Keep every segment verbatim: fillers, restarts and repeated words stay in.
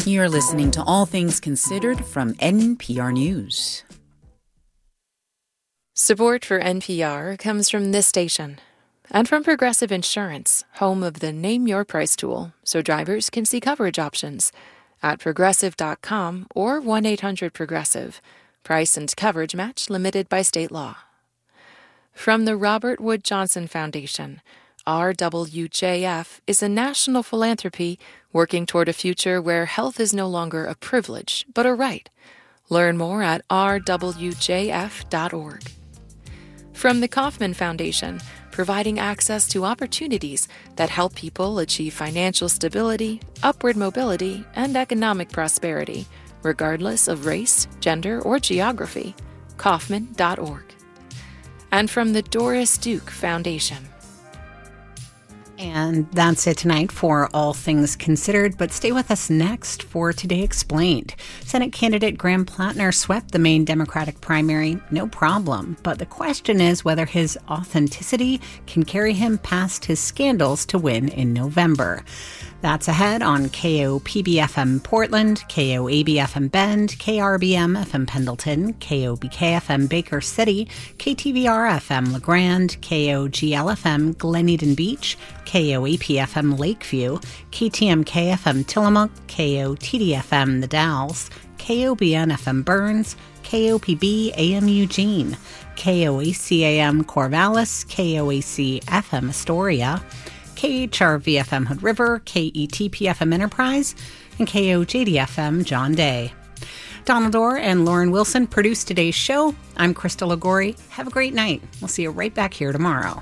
You're listening to All Things Considered from N P R News. Support for N P R comes from this station and from Progressive Insurance, home of the Name Your Price tool, so drivers can see coverage options at progressive dot com or one eight hundred progressive. Price and coverage match limited by state law. From the Robert Wood Johnson Foundation, R W J F is a national philanthropy working toward a future where health is no longer a privilege, but a right. Learn more at r w j f dot org. From the Kauffman Foundation, providing access to opportunities that help people achieve financial stability, upward mobility, and economic prosperity, regardless of race, gender, or geography. Kauffman dot org. And from the Doris Duke Foundation. And that's it tonight for All Things Considered, but stay with us next for Today Explained. Senate candidate Graham Plattner swept the Maine Democratic primary, no problem, but the question is whether his authenticity can carry him past his scandals to win in November. That's ahead on K O P B F M Portland, K O A B F M Bend, K R B M F M Pendleton, K O B K F M Baker City, K T V R F M LeGrand, K O G L F M Glen Eden Beach, K O A P F M Lakeview, K T M K F M Tillamook, K O T D F M The Dalles, K O B N F M Burns, K O P B A M Eugene, K O A C A M Corvallis, K O A C F M Astoria, K H R V F M Hood River, K E T P F M Enterprise, and K O J D F M John Day. Donald Orr and Lauren Wilson produced today's show. I'm Krista Lagori. Have a great night. We'll see you right back here tomorrow.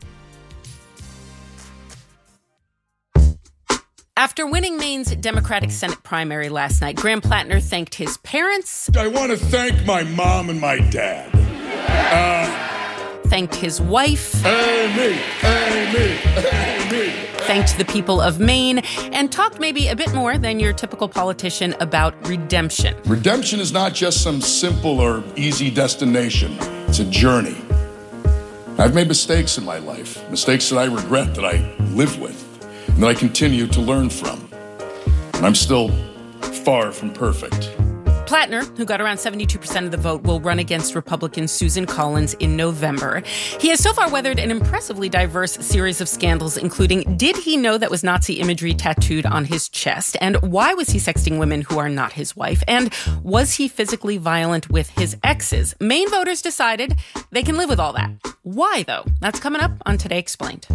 After winning Maine's Democratic Senate primary last night, Graham Plattner thanked his parents. I want to thank my mom and my dad. Uh... Thanked his wife. Amy, Amy, Amy. Thanked the people of Maine, and talked maybe a bit more than your typical politician about redemption. Redemption is not just some simple or easy destination. It's a journey. I've made mistakes in my life, mistakes that I regret, that I live with, and that I continue to learn from. And I'm still far from perfect. Plattner, who got around seventy-two percent of the vote, will run against Republican Susan Collins in November. He has so far weathered an impressively diverse series of scandals, including did he know that was Nazi imagery tattooed on his chest? And why was he sexting women who are not his wife? And was he physically violent with his exes? Maine voters decided they can live with all that. Why, though? That's coming up on Today Explained.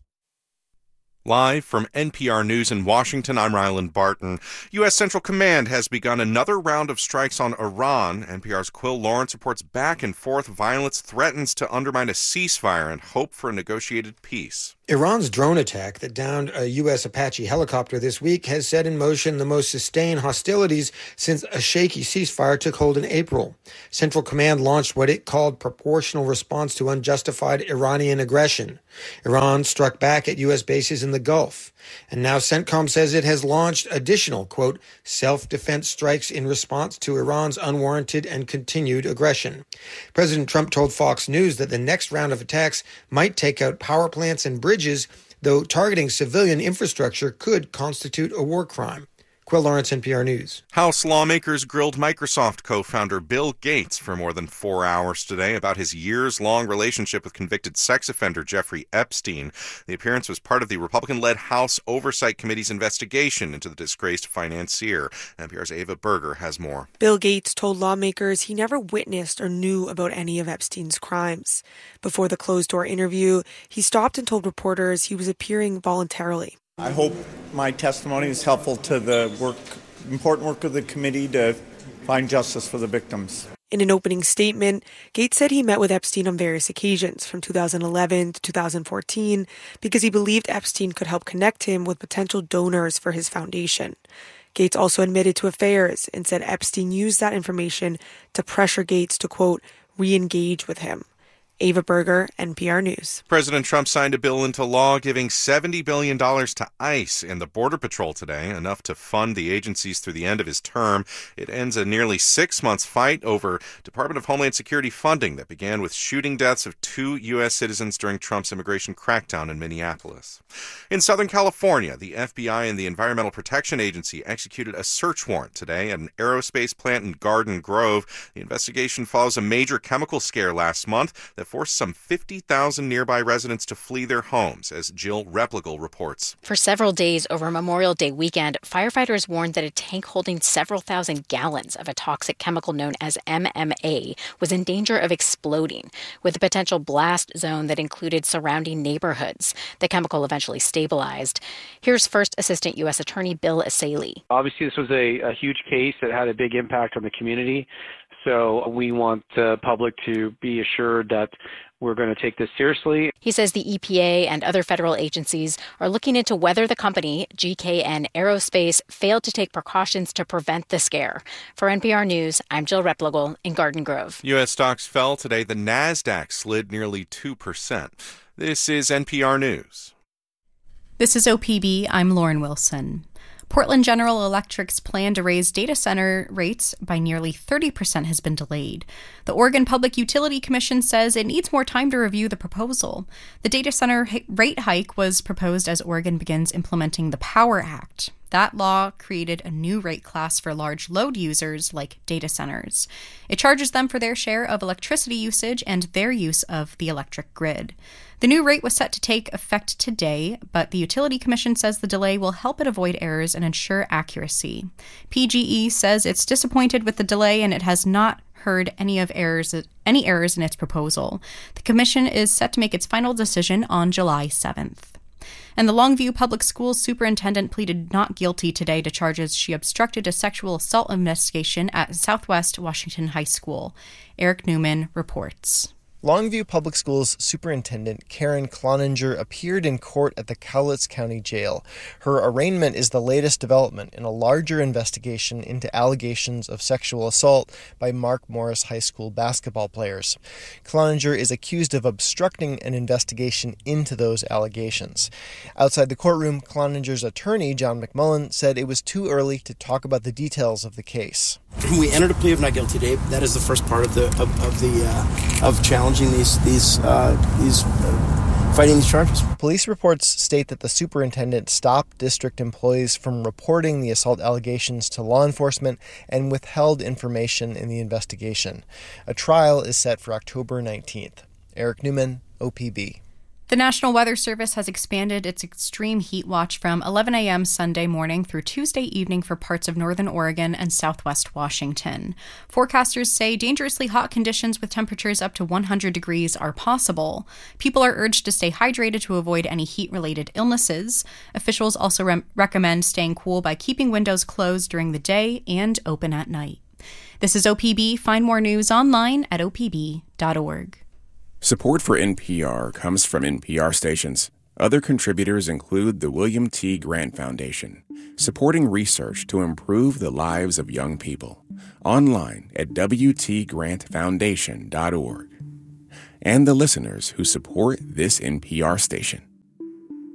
Live from N P R News in Washington, I'm Ryland Barton. U S. Central Command has begun another round of strikes on Iran. N P R's Quill Lawrence reports back and forth violence threatens to undermine a ceasefire and hope for a negotiated peace. Iran's drone attack that downed a U S. Apache helicopter this week has set in motion the most sustained hostilities since a shaky ceasefire took hold in April. Central Command launched what it called proportional response to unjustified Iranian aggression. Iran struck back at U S bases in the Gulf. And now CENTCOM says it has launched additional, quote, self-defense strikes in response to Iran's unwarranted and continued aggression. President Trump told Fox News that the next round of attacks might take out power plants and bridges, though targeting civilian infrastructure could constitute a war crime. Quill Lawrence, N P R News. House lawmakers grilled Microsoft co-founder Bill Gates for more than four hours today about his years-long relationship with convicted sex offender Jeffrey Epstein. The appearance was part of the Republican-led House Oversight Committee's investigation into the disgraced financier. N P R's Ava Berger has more. Bill Gates told lawmakers he never witnessed or knew about any of Epstein's crimes. Before the closed-door interview, he stopped and told reporters he was appearing voluntarily. I hope my testimony is helpful to the work, important work of the committee to find justice for the victims. In an opening statement, Gates said he met with Epstein on various occasions from two thousand eleven to two thousand fourteen because he believed Epstein could help connect him with potential donors for his foundation. Gates also admitted to affairs and said Epstein used that information to pressure Gates to, quote, re-engage with him. Ava Berger, N P R News. President Trump signed a bill into law giving seventy billion dollars to ICE and the Border Patrol today, enough to fund the agencies through the end of his term. It ends a nearly six-month fight over Department of Homeland Security funding that began with shooting deaths of two U S citizens during Trump's immigration crackdown in Minneapolis. In Southern California, the F B I and the Environmental Protection Agency executed a search warrant today at an aerospace plant in Garden Grove. The investigation follows a major chemical scare last month that forced some fifty thousand nearby residents to flee their homes, as Jill Replogle reports. For several days over Memorial Day weekend, firefighters warned that a tank holding several thousand gallons of a toxic chemical known as M M A was in danger of exploding, with a potential blast zone that included surrounding neighborhoods. The chemical eventually stabilized. Here's First Assistant U S Attorney Bill Essayli. Obviously, this was a, a huge case that had a big impact on the community. So we want the public to be assured that we're going to take this seriously. He says the E P A and other federal agencies are looking into whether the company, G K N Aerospace, failed to take precautions to prevent the scare. For N P R News, I'm Jill Replogle in Garden Grove. U S stocks fell today. The NASDAQ slid nearly two percent. This is N P R News. This is O P B. I'm Lauren Wilson. Portland General Electric's plan to raise data center rates by nearly thirty percent has been delayed. The Oregon Public Utility Commission says it needs more time to review the proposal. The data center rate hike was proposed as Oregon begins implementing the Power Act. That law created a new rate class for large load users like data centers. It charges them for their share of electricity usage and their use of the electric grid. The new rate was set to take effect today, but the Utility Commission says the delay will help it avoid errors and ensure accuracy. P G E says it's disappointed with the delay and it has not heard any of errors any errors in its proposal. The commission is set to make its final decision on July seventh. And the Longview Public Schools superintendent pleaded not guilty today to charges she obstructed a sexual assault investigation at Southwest Washington High School. Eric Newman reports. Longview Public Schools Superintendent Karen Cloninger appeared in court at the Cowlitz County Jail. Her arraignment is the latest development in a larger investigation into allegations of sexual assault by Mark Morris High School basketball players. Cloninger is accused of obstructing an investigation into those allegations. Outside the courtroom, Cloninger's attorney, John McMullen, said it was too early to talk about the details of the case. We entered a plea of not guilty, Dave. That is the first part of the of, of the uh, of challenging these these uh, these uh, fighting these charges. Police reports state that the superintendent stopped district employees from reporting the assault allegations to law enforcement and withheld information in the investigation. A trial is set for October nineteenth. Eric Newman, O P B. The National Weather Service has expanded its extreme heat watch from eleven a.m. Sunday morning through Tuesday evening for parts of northern Oregon and southwest Washington. Forecasters say dangerously hot conditions with temperatures up to one hundred degrees are possible. People are urged to stay hydrated to avoid any heat-related illnesses. Officials also re- recommend staying cool by keeping windows closed during the day and open at night. This is O P B. Find more news online at o p b dot org. Support for N P R comes from N P R stations. Other contributors include the William T. Grant Foundation, supporting research to improve the lives of young people. Online at w t grant foundation dot org. And the listeners who support this N P R station.